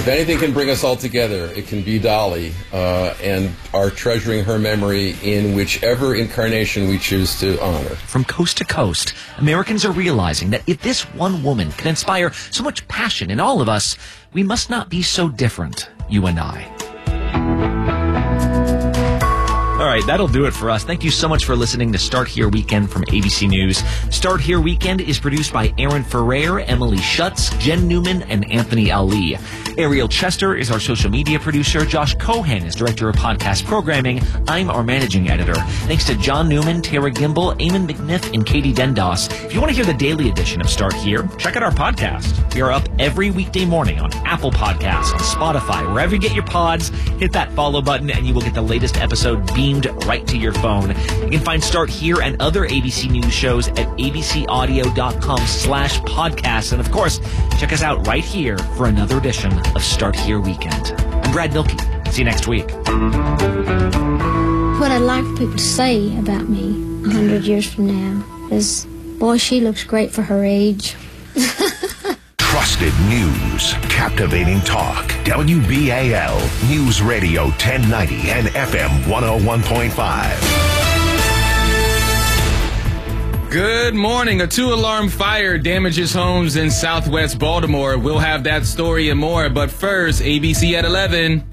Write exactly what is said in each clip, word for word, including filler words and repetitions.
If anything can bring us all together, it can be Dolly, uh, and our treasuring her memory in whichever incarnation we choose to honor. From coast to coast, Americans are realizing that if this one woman can inspire so much passion in all of us, we must not be so different, you and I. All right, that'll do it for us. Thank you so much for listening to Start Here Weekend from A B C News. Start Here Weekend is produced by Aaron Ferrer, Emily Schutz, Jen Newman, and Anthony Ali. Ariel Chester is our social media producer. Josh Cohen is director of podcast programming. I'm our managing editor. Thanks to John Newman, Tara Gimbel, Eamon McNiff, and Katie Dendos. If you want to hear the daily edition of Start Here, check out our podcast. We are up every weekday morning on Apple Podcasts, on Spotify, wherever you get your pods. Hit that follow button and you will get the latest episode beamed right to your phone. You can find Start Here and other A B C News shows at abcaudio.com slash podcasts. And of course, check us out right here for another edition of Start Here Weekend. I'm Brad Milkey. See you next week. What I'd like people to say about me a hundred years from now is, boy, she looks great for her age. Trusted news, captivating talk. W B A L News Radio ten ninety and F M one oh one point five. Good morning. A two-alarm fire damages homes in southwest Baltimore. We'll have that story and more. But first, A B C at eleven.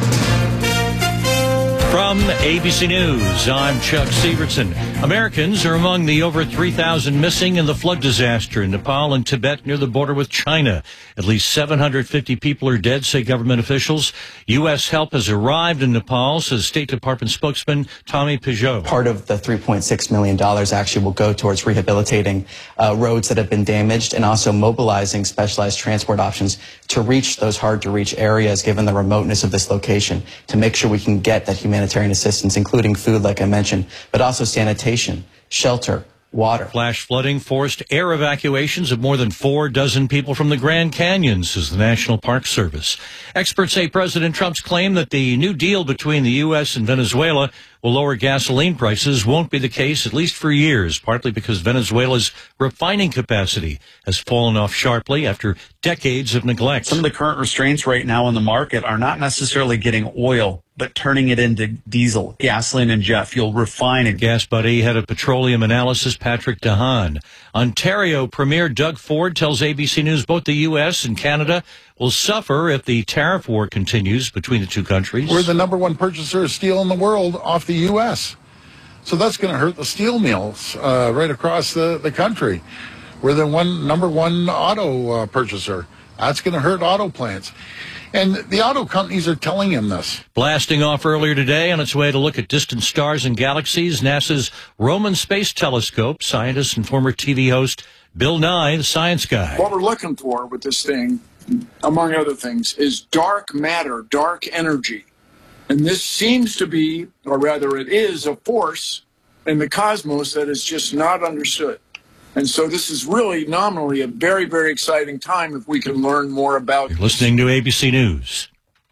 From A B C News, I'm Chuck Severson. Americans are among the over three thousand missing in the flood disaster in Nepal and Tibet near the border with China. At least seven hundred fifty people are dead, say government officials. U S help has arrived in Nepal, says State Department spokesman Tommy Peugeot. Part of the three point six million dollars actually will go towards rehabilitating uh, roads that have been damaged and also mobilizing specialized transport options to reach those hard-to-reach areas, given the remoteness of this location, to make sure we can get that humanitarian assistance, including food, like I mentioned, but also sanitation, shelter, water. Flash flooding forced air evacuations of more than four dozen people from the Grand Canyon, says the National Park Service. Experts say President Trump's claim that the new deal between the U S and Venezuela will lower gasoline prices won't be the case, at least for years, partly because Venezuela's refining capacity has fallen off sharply after decades of neglect. Some of the current restraints right now in the market are not necessarily getting oil, but turning it into diesel, gasoline, and jet fuel, refining. Gas Buddy head of petroleum analysis Patrick DeHaan. Ontario Premier Doug Ford tells A B C News both the U S and Canada will suffer if the tariff war continues between the two countries. We're the number one purchaser of steel in the world off the U S So that's going to hurt the steel mills uh, right across the, the country. We're the one number one auto uh, purchaser. That's going to hurt auto plants. And the auto companies are telling him this. Blasting off earlier today on its way to look at distant stars and galaxies, NASA's Roman Space Telescope, scientist and former T V host Bill Nye, the science guy. What we're looking for with this thing, among other things, is dark matter, dark energy. And this seems to be, or rather it is, a force in the cosmos that is just not understood. And so this is really nominally a very, very exciting time if we can learn more about You're listening to A B C News.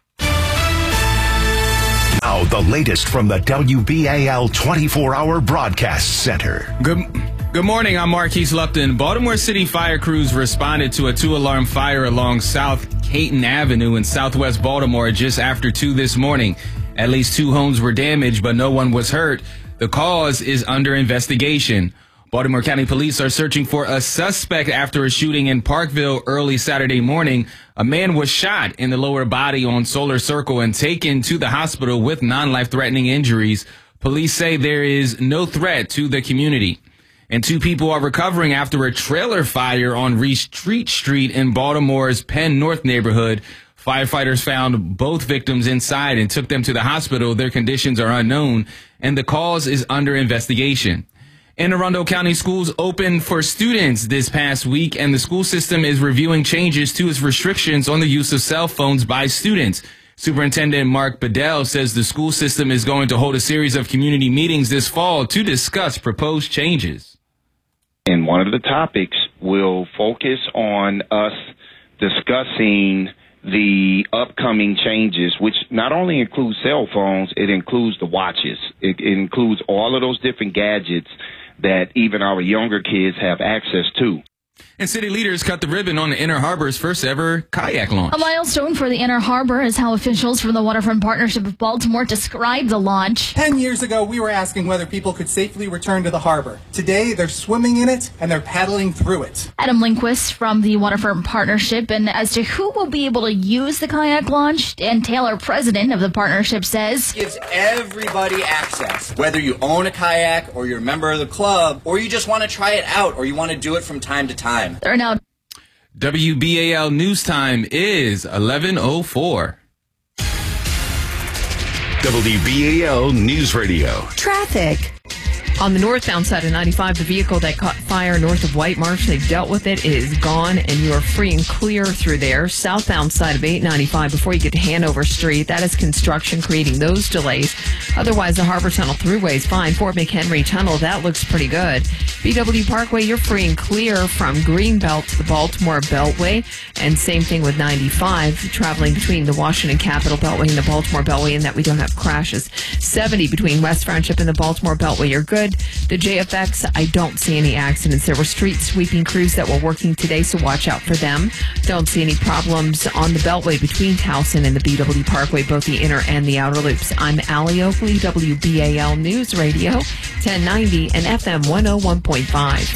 Now the latest from the W B A L twenty-four hour Broadcast Center. Good, good morning. I'm Marquise Lupton. Baltimore City fire crews responded to a two-alarm fire along South Caton Avenue in southwest Baltimore just after two this morning. At least two homes were damaged, but no one was hurt. The cause is under investigation. Baltimore County Police are searching for a suspect after a shooting in Parkville early Saturday morning. A man was shot in the lower body on Solar Circle and taken to the hospital with non-life-threatening injuries. Police say there is no threat to the community. And two people are recovering after a trailer fire on Retreat Street in Baltimore's Penn North neighborhood. Firefighters found both victims inside and took them to the hospital. Their conditions are unknown, and the cause is under investigation. Anne Arundel County schools opened for students this past week, and the school system is reviewing changes to its restrictions on the use of cell phones by students. Superintendent Mark Bedell says the school system is going to hold a series of community meetings this fall to discuss proposed changes. And one of the topics will focus on us discussing the upcoming changes, which not only includes cell phones, it includes the watches. It, it includes all of those different gadgets that even our younger kids have access to. And city leaders cut the ribbon on the Inner Harbor's first ever kayak launch. A milestone for the Inner Harbor is how officials from the Waterfront Partnership of Baltimore described the launch. Ten years ago, we were asking whether people could safely return to the harbor. Today, they're swimming in it and they're paddling through it. Adam Lindquist from the Waterfront Partnership, and as to who will be able to use the kayak launch, Dan Taylor, president of the partnership, says, Gives everybody access, whether you own a kayak or you're a member of the club, or you just want to try it out, or you want to do it from time to time. There are now. W B A L News Time is eleven oh four. W B A L News Radio. Traffic. On the northbound side of ninety-five, the vehicle that caught fire north of White Marsh, they've dealt with it. It is gone, and you are free and clear through there. Southbound side of eight ninety-five, before you get to Hanover Street, that is construction creating those delays. Otherwise, the Harbor Tunnel Thruway is fine. Fort McHenry Tunnel, that looks pretty good. B W Parkway, you're free and clear from Greenbelt to the Baltimore Beltway. And same thing with ninety-five, traveling between the Washington Capitol Beltway and the Baltimore Beltway, and that we don't have crashes. seventy between West Friendship and the Baltimore Beltway, you're good. The J F X, I don't see any accidents. There were street sweeping crews that were working today, so watch out for them. Don't see any problems on the Beltway between Towson and the B W Parkway, both the inner and the outer loops. I'm Allie Oakley, W B A L News Radio, ten ninety and F M one oh one point five.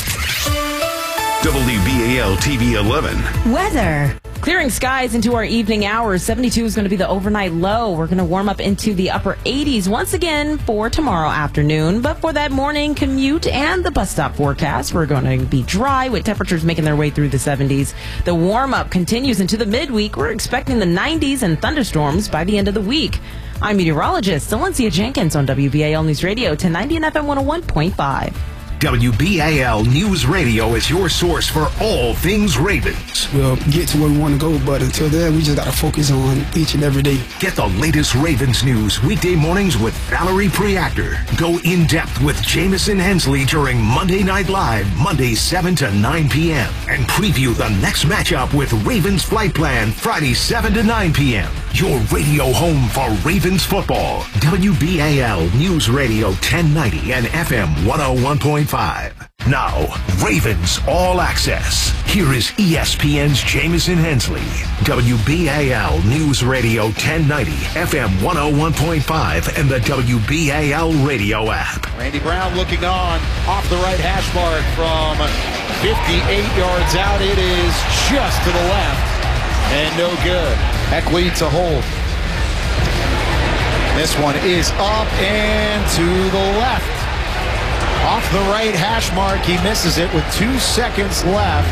W B A L T V eleven. Weather. Clearing skies into our evening hours. seventy-two is going to be the overnight low. We're going to warm up into the upper eighties once again for tomorrow afternoon. But for that morning commute and the bus stop forecast, we're going to be dry with temperatures making their way through the seventies. The warm up continues into the midweek. We're expecting the nineties and thunderstorms by the end of the week. I'm meteorologist Valencia Jenkins on W B A L News Radio, ten ninety and F M one oh one point five. W B A L News Radio is your source for all things Ravens. We'll get to where we want to go, but until then, we just got to focus on each and every day. Get the latest Ravens news weekday mornings with Valerie Preactor. Go in depth with Jamison Hensley during Monday Night Live, Mondays seven to nine p.m. And preview the next matchup with Ravens Flight Plan, Friday seven to nine p.m. Your radio home for Ravens football. W B A L News Radio ten ninety and F M one oh one point five. Now, Ravens All Access. Here is E S P N's Jamison Hensley. W B A L News Radio ten ninety, F M one oh one point five, and the W B A L radio app. Randy Brown looking on, off the right hash mark from fifty-eight yards out. It is just to the left, and no good. Eckley to hold. This one is up and to the left. Off the right hash mark, he misses it with two seconds left,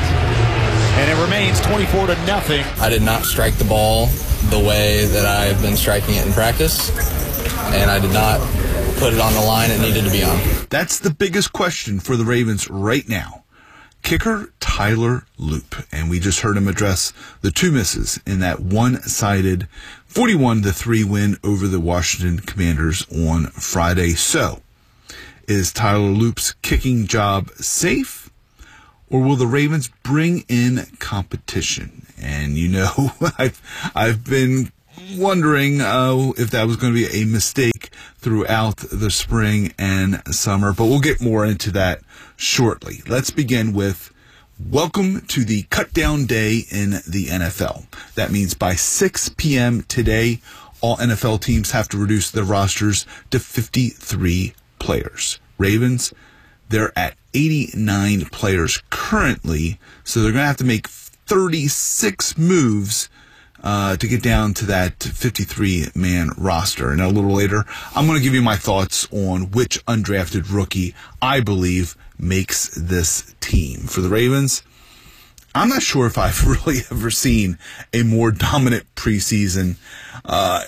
and it remains twenty-four to nothing. I did not strike the ball the way that I've been striking it in practice, and I did not put it on the line it needed to be on. That's the biggest question for the Ravens right now. Kicker Tyler Loop, and we just heard him address the two misses in that one-sided forty-one to three win over the Washington Commanders on Friday. So, is Tyler Loop's kicking job safe, or will the Ravens bring in competition? And you know, I've I've been wondering uh, if that was going to be a mistake throughout the spring and summer, but we'll get more into that shortly. Let's begin with welcome to the cut down day in the N F L. That means by six p.m. today, all N F L teams have to reduce their rosters to fifty-three players. Ravens, they're at eighty-nine players currently, so they're going to have to make thirty-six moves uh, to get down to that fifty-three man roster. And a little later, I'm going to give you my thoughts on which undrafted rookie I believe makes this team. For the Ravens, I'm not sure if I've really ever seen a more dominant preseason. Uh,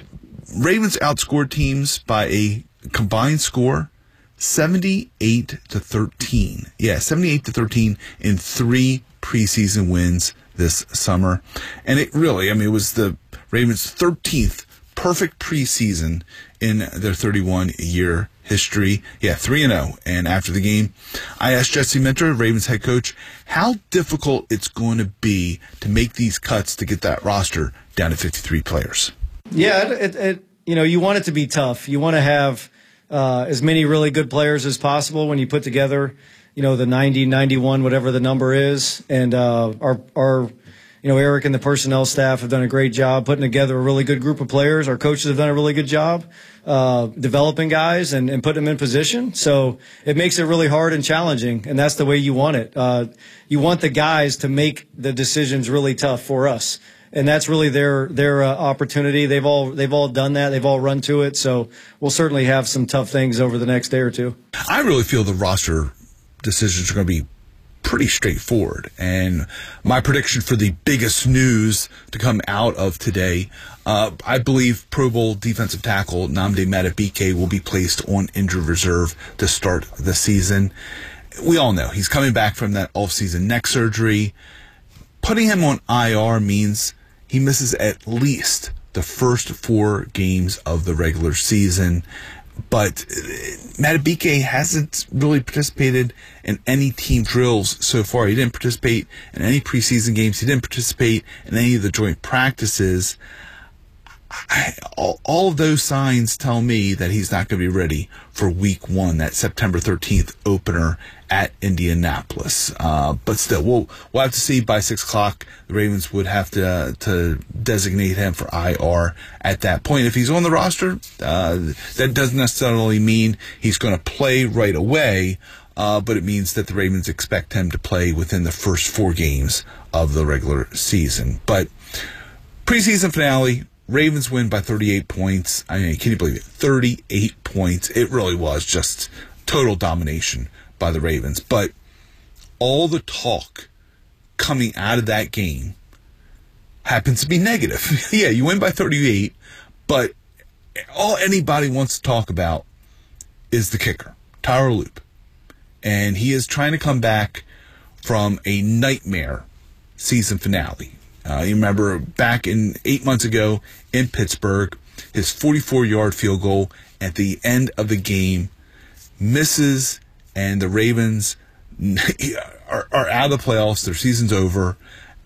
Ravens outscored teams by a combined score seventy-eight to thirteen. Yeah, seventy-eight to thirteen in three preseason wins this summer. And it really, I mean, it was the Ravens' thirteenth perfect preseason in their thirty-one year history. Yeah, three and oh. And after the game, I asked Jesse Minter, Ravens head coach, how difficult it's going to be to make these cuts to get that roster down to fifty-three players. Yeah, it, it, you know, you want it to be tough. You want to have uh, as many really good players as possible when you put together you know, the ninety, ninety-one, whatever the number is. And uh, our, our, you know, Eric and the personnel staff have done a great job putting together a really good group of players. Our coaches have done a really good job uh, developing guys and, and putting them in position. So it makes it really hard and challenging, and that's the way you want it. Uh, you want the guys to make the decisions really tough for us. And that's really their their uh, opportunity. They've all they've all done that. They've all run to it. So we'll certainly have some tough things over the next day or two. I really feel the roster decisions are going to be pretty straightforward. And my prediction for the biggest news to come out of today, uh, I believe Pro Bowl defensive tackle Nnamdi Madubuike will be placed on injured reserve to start the season. We all know he's coming back from that off-season neck surgery. Putting him on I R means he misses at least the first four games of the regular season. But Madubuike hasn't really participated in any team drills so far. He didn't participate in any preseason games. He didn't participate in any of the joint practices. I, all, all of those signs tell me that he's not going to be ready for week one, that September thirteenth opener at Indianapolis. Uh, but still, we'll, we'll have to see by six o'clock. The Ravens would have to uh, to designate him for I R at that point. If he's on the roster, uh, that doesn't necessarily mean he's going to play right away, uh, but it means that the Ravens expect him to play within the first four games of the regular season. But preseason finale, Ravens win by thirty-eight points. I mean, can you believe it? thirty-eight points. It really was just total domination by the Ravens. But all the talk coming out of that game happens to be negative. Yeah, you win by thirty-eight, but all anybody wants to talk about is the kicker, Tyler Loop. And he is trying to come back from a nightmare season finale. Uh, you remember back in eight months ago in Pittsburgh, his forty-four-yard field goal at the end of the game misses, and the Ravens are, are out of the playoffs. Their season's over.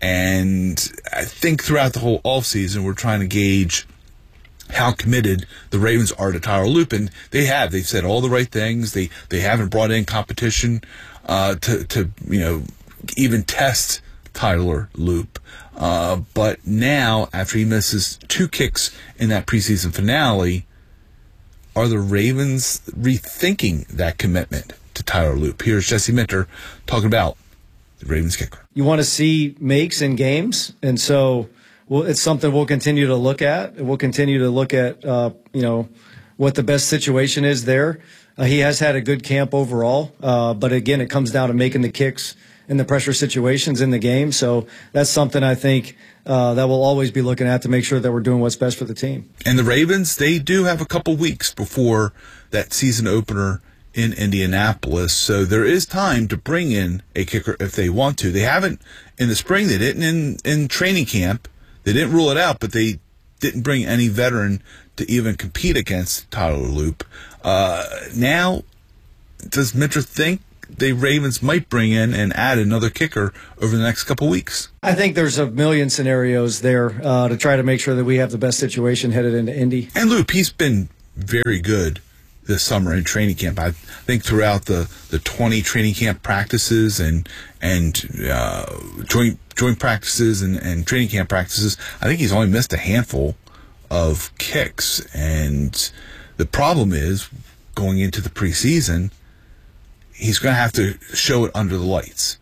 And I think throughout the whole offseason, we're trying to gauge how committed the Ravens are to Tyler Loop. And they have. They've said all the right things. They they haven't brought in competition uh, to, to, you know, even test Tyler Loop. Uh, but now, after he misses two kicks in that preseason finale, are the Ravens rethinking that commitment to Tyler Loop? Here's Jesse Minter talking about the Ravens kicker. You want to see makes in games, and so well, it's something we'll continue to look at. We'll continue to look at, uh, you know, what the best situation is there. Uh, he has had a good camp overall, uh, but again, it comes down to making the kicks in the pressure situations in the game. So that's something I think uh, that we'll always be looking at to make sure that we're doing what's best for the team. And the Ravens, they do have a couple weeks before that season opener in Indianapolis. So there is time to bring in a kicker if they want to. They haven't in the spring. They didn't in, in training camp. They didn't rule it out, but they didn't bring any veteran to even compete against Tyler Loop. Uh, now, does Minter think the Ravens might bring in and add another kicker over the next couple weeks? I think there's a million scenarios there uh, to try to make sure that we have the best situation headed into Indy. And Loop, he's been very good this summer in training camp. I think throughout the, the twenty training camp practices and and uh, joint joint practices and, and training camp practices, I think he's only missed a handful of kicks. And the problem is, going into the preseason, he's going to have to show it under the lights.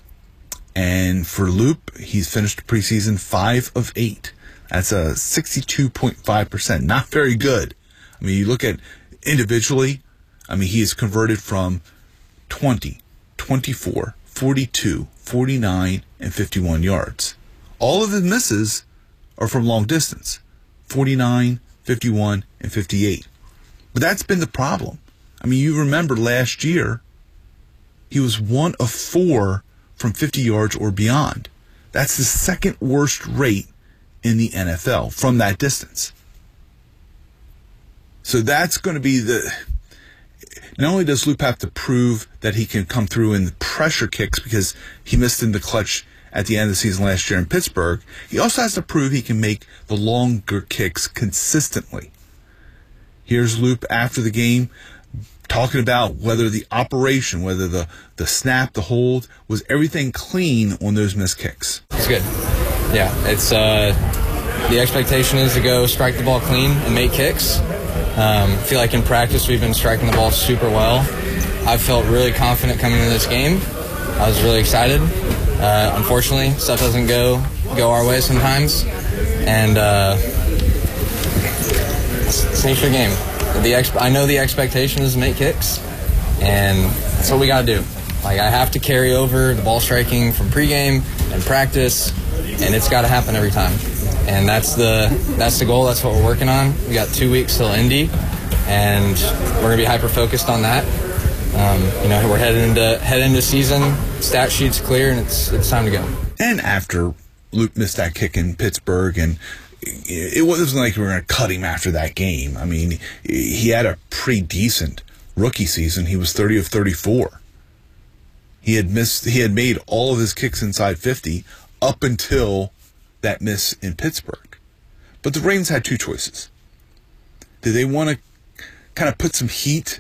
And for Loop, he's finished the preseason five of eight. That's a sixty-two point five percent. Not very good. I mean, you look at individually, I mean, he has converted from twenty, twenty-four, forty-two, forty-nine, and fifty-one yards. All of his misses are from long distance, forty-nine, fifty-one, and fifty-eight. But that's been the problem. I mean, you remember last year, he was one of four from fifty yards or beyond. That's the second worst rate in the N F L from that distance. So that's going to be the... Not only does Loop have to prove that he can come through in the pressure kicks because he missed in the clutch at the end of the season last year in Pittsburgh, he also has to prove he can make the longer kicks consistently. Here's Loop after the game. talking about whether the operation, whether the, the snap, the hold, was everything clean on those missed kicks. It's good. Yeah, it's uh, the expectation is to go strike the ball clean and make kicks. Um, I feel like in practice we've been striking the ball super well. I felt really confident coming into this game. I was really excited. Uh, unfortunately, stuff doesn't go go our way sometimes, and uh, it's, it's the nature of the game. The ex- I know the expectation is to make kicks, and that's what we got to do. Like, I have to carry over the ball striking from pregame and practice, and it's got to happen every time. And that's the that's the goal. That's what we're working on. We got two weeks till Indy, and we're gonna be hyper focused on that. Um, you know, we're heading into heading into season. Stat sheet's clear, and it's it's time to go. And after Luke missed that kick in Pittsburgh, and it wasn't like we were going to cut him after that game. I mean, he had a pretty decent rookie season. He was thirty of thirty-four. He had missed. He had made all of his kicks inside fifty up until that miss in Pittsburgh. But the Ravens had two choices. Did they want to kind of put some heat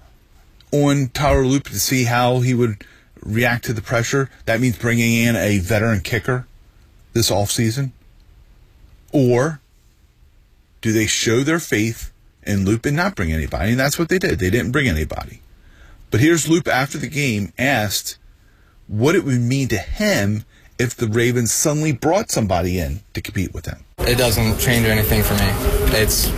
on Tyler Loop to see how he would react to the pressure? That means bringing in a veteran kicker this offseason. Or do they show their faith in Loop and not bring anybody? And that's what they did. They didn't bring anybody. But here's Loop after the game asked what it would mean to him if the Ravens suddenly brought somebody in to compete with him. It doesn't change anything for me. It's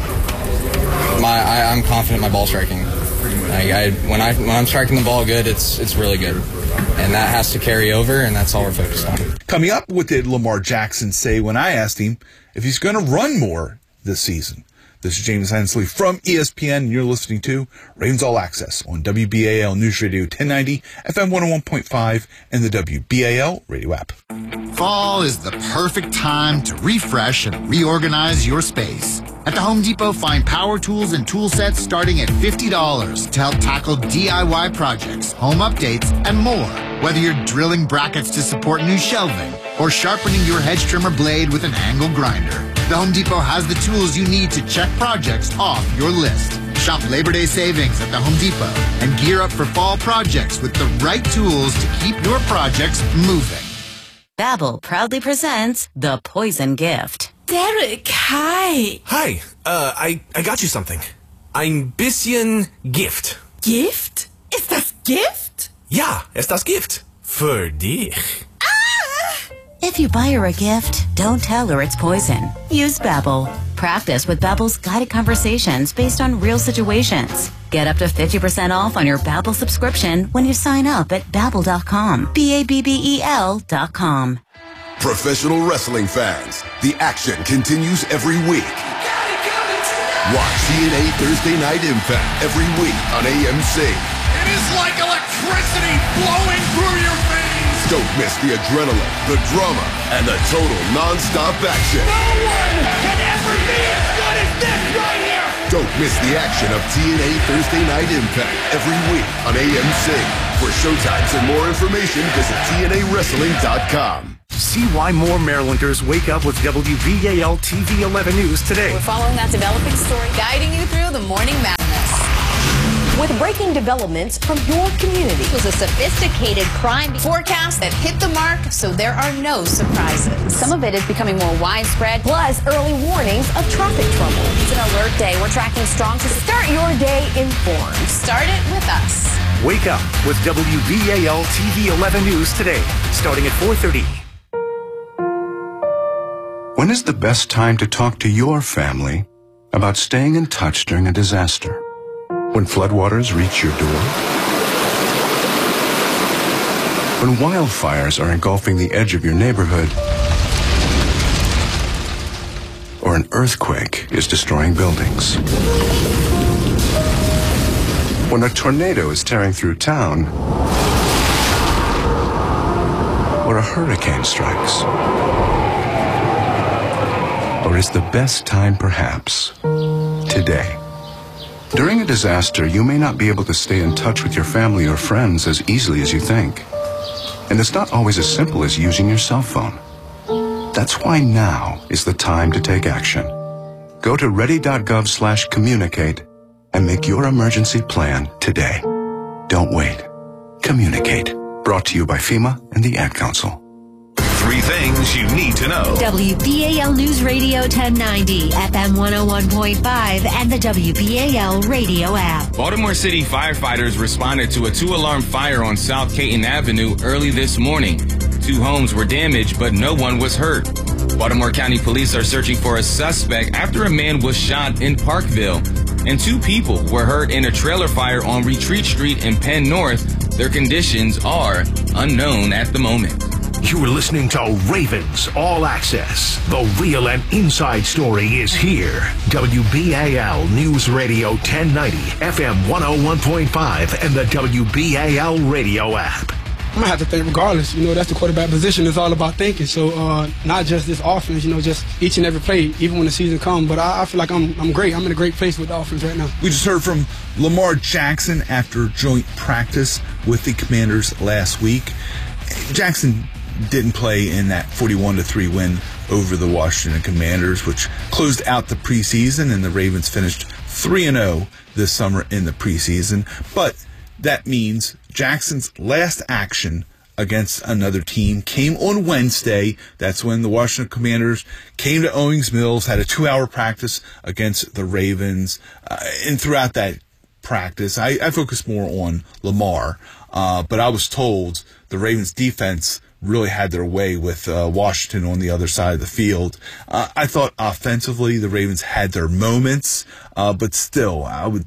my I, I'm confident in my ball striking. I, I, when I when I'm striking the ball good, it's it's really good, and that has to carry over, and that's all we're focused on. Coming up, what did Lamar Jackson say when I asked him if he's going to run more this season? This is James Hensley from E S P N, and you're listening to Ravens All Access on W B A L News Radio ten ninety, F M one oh one point five, and the W B A L radio app. Fall is the perfect time to refresh and reorganize your space. At the Home Depot, find power tools and tool sets starting at fifty dollars to help tackle D I Y projects, home updates, and more. Whether you're drilling brackets to support new shelving or sharpening your hedge trimmer blade with an angle grinder, the Home Depot has the tools you need to check projects off your list. Shop Labor Day savings at the Home Depot and gear up for fall projects with the right tools to keep your projects moving. Babbel proudly presents The Poison Gift. Derek, hi. Hi, uh, I, I got you something. Ein bisschen Gift. Gift? Ist das Gift? Ja, ist das Gift. Für dich. If you buy her a gift, don't tell her it's poison. Use Babbel. Practice with Babbel's guided conversations based on real situations. Get up to fifty percent off on your Babbel subscription when you sign up at Babbel dot com. B A B B E L dot com. Professional wrestling fans, the action continues every week. Watch T N A Thursday Night Impact every week on A M C. It is like electricity flowing through your veins. Don't miss the adrenaline, the drama, and the total non-stop action. No one can ever be as good as this right here. Don't miss the action of T N A Thursday Night Impact every week on A M C. For showtimes and more information, visit T N A wrestling dot com. See why more Marylanders wake up with W B A L T V eleven News today. We're following that developing story, guiding you through the morning madness. With breaking developments from your community. It was a sophisticated crime forecast that hit the mark, so there are no surprises. Some of it is becoming more widespread, plus early warnings of traffic trouble. It's an alert day. We're tracking strong to start your day informed. Start it with us. Wake up with W B A L T V eleven News today, starting at four thirty. When is the best time to talk to your family about staying in touch during a disaster? When floodwaters reach your door? When wildfires are engulfing the edge of your neighborhood? Or an earthquake is destroying buildings? When a tornado is tearing through town? Or a hurricane strikes? Or is the best time perhaps today? During a disaster, you may not be able to stay in touch with your family or friends as easily as you think. And it's not always as simple as using your cell phone. That's why now is the time to take action. Go to ready dot gov slash communicate and make your emergency plan today. Don't wait. Communicate. Brought to you by FEMA and the Ad Council. Three things you need to know. W B A L News Radio ten ninety, F M one oh one point five, and the W B A L radio app. Baltimore City firefighters responded to a two-alarm fire on South Caton Avenue early this morning. Two homes were damaged, but no one was hurt. Baltimore County Police are searching for a suspect after a man was shot in Parkville. And two people were hurt in a trailer fire on Retreat Street in Penn North. Their conditions are unknown at the moment. You're listening to Ravens All Access. The real and inside story is here. W B A L News Radio ten ninety, F M one oh one point five, and the W B A L radio app. I'm going to have to think regardless. You know, that's the quarterback position. It's all about thinking. So uh, not just this offense, you know, just each and every play, even when the season comes. But I, I feel like I'm I'm great. I'm in a great place with the offense right now. We just heard from Lamar Jackson after joint practice with the Commanders last week. Jackson didn't play in that forty-one to three win over the Washington Commanders, which closed out the preseason, and the Ravens finished three and oh this summer in the preseason. But that means Jackson's last action against another team came on Wednesday. That's when the Washington Commanders came to Owings Mills, had a two-hour practice against the Ravens. Uh, and throughout that practice, I, I focused more on Lamar. Uh, but I was told the Ravens defense really had their way with uh, Washington on the other side of the field. Uh, I thought offensively the Ravens had their moments, uh, but still, I would,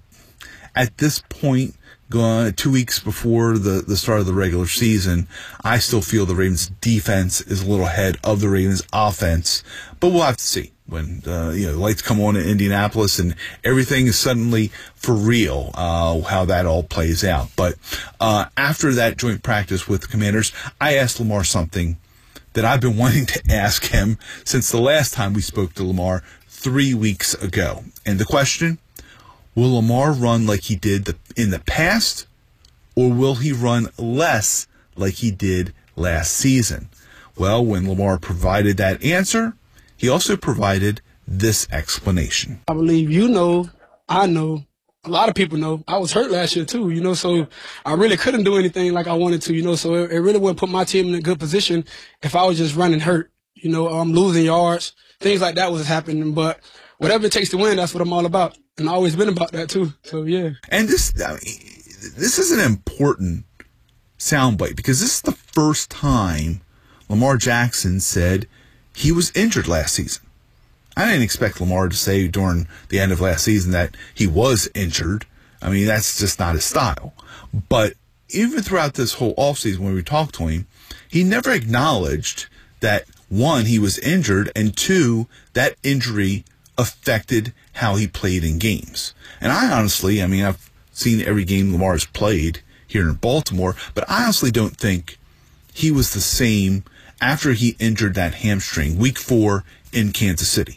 at this point, going two weeks before the, the start of the regular season, I still feel the Ravens defense is a little ahead of the Ravens offense, but we'll have to see when uh, you know the lights come on in Indianapolis and everything is suddenly for real, uh, how that all plays out. But uh, after that joint practice with the Commanders, I asked Lamar something that I've been wanting to ask him since the last time we spoke to Lamar three weeks ago. And the question: will Lamar run like he did the, in the past, or will he run less like he did last season? Well, when Lamar provided that answer, he also provided this explanation. I believe you know, I know, a lot of people know. I was hurt last year too, you know, so I really couldn't do anything like I wanted to, you know, so it, it really wouldn't put my team in a good position if I was just running hurt. You know, I'm losing yards, things like that was happening, but whatever it takes to win, that's what I'm all about. And I've always been about that too. So yeah. And this, I mean, this is an important soundbite because this is the first time Lamar Jackson said he was injured last season. I didn't expect Lamar to say during the end of last season that he was injured. I mean, that's just not his style. But even throughout this whole offseason when we talked to him, he never acknowledged that, one, he was injured, and two, that injury affected how he played in games. And I honestly, I mean, I've seen every game Lamar's played here in Baltimore, but I honestly don't think he was the same after he injured that hamstring week four in Kansas City.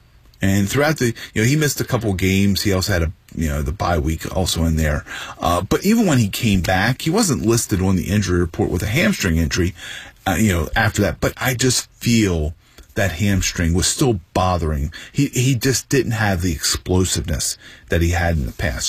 And throughout the, you know, he missed a couple games. He also had a, you know, the bye week also in there. Uh, but even when he came back, he wasn't listed on the injury report with a hamstring injury, uh, you know, after that. But I just feel that hamstring was still bothering. He, he just didn't have the explosiveness that he had in the past.